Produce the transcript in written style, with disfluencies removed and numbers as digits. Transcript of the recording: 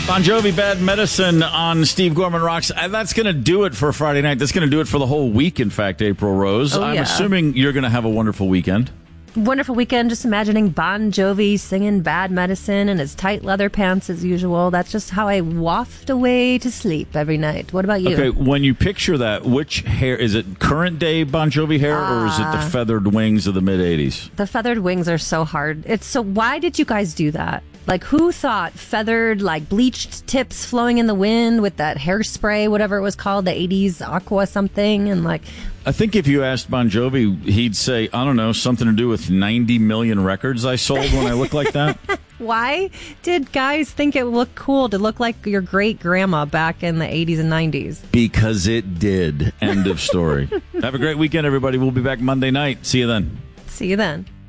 Bon Jovi, Bad Medicine on Steve Gorman Rocks. That's going to do it for Friday night. That's going to do it for the whole week, in fact, April Rose. I'm assuming you're going to have a wonderful weekend. Wonderful weekend. Just imagining Bon Jovi singing Bad Medicine in his tight leather pants as usual. That's just how I waft away to sleep every night. What about you? Okay, when you picture that, which hair, is it current day Bon Jovi hair or is it the feathered wings of the mid-'80s? The feathered wings are so hard. Why did you guys do that? Like, who thought feathered, like, bleached tips flowing in the wind with that hairspray, whatever it was called, the 80s Aqua something, and, like... I think if you asked Bon Jovi, he'd say, I don't know, something to do with 90 million records I sold when I look like that. Why did guys think it looked cool to look like your great-grandma back in the 80s and 90s? Because it did. End of story. Have a great weekend, everybody. We'll be back Monday night. See you then. See you then.